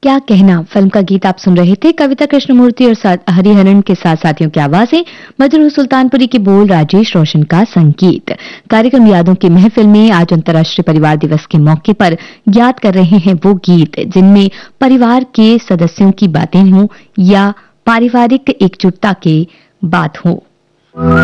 क्या कहना फिल्म का गीत आप सुन रहे थे। कविता कृष्णमूर्ति और हरिहरन के साथ साथियों की आवाजें, मजरूह सुल्तानपुरी के बोल, राजेश रोशन का संगीत। कार्यक्रम यादों की महफिल में आज अंतर्राष्ट्रीय परिवार दिवस के मौके पर याद कर रहे हैं वो गीत जिनमें परिवार के सदस्यों की बातें हों या पारिवारिक एकजुटता के बात हो।